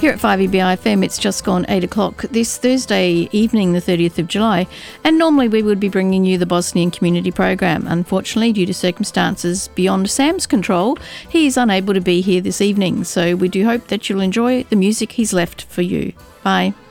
Here at 5EBI-FM, it's just gone 8 o'clock this Thursday evening, the 30th of July, and normally we would be bringing you the Bosnian Community Program. Unfortunately, due to circumstances beyond Sam's control, he is unable to be here this evening, so we do hope that you'll enjoy the music he's left for you. Bye.